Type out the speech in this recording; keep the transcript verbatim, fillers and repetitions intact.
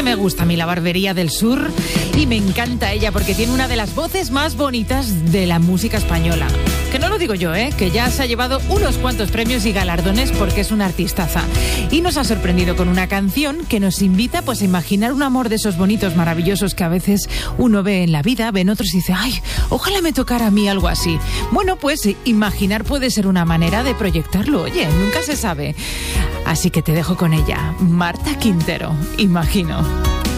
que me gusta a mí la Barbería del Sur y me encanta ella porque tiene una de las voces más bonitas de la música española. Que no lo digo yo, ¿eh? Que ya se ha llevado unos cuantos premios y galardones porque es una artistaza. Y nos ha sorprendido con una canción que nos invita pues a imaginar un amor de esos bonitos, maravillosos que a veces uno ve en la vida, ve en otros y dice, ay, ojalá me tocara a mí algo así. Bueno, pues imaginar puede ser una manera de proyectarlo, oye, nunca se sabe. Así que te dejo con ella, Marta Quintero, Imagino.